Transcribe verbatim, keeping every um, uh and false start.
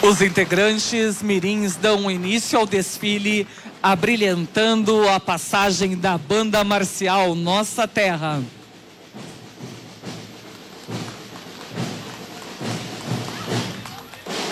Os integrantes mirins dão início ao desfile, abrilhantando a passagem da banda marcial Nossa Terra.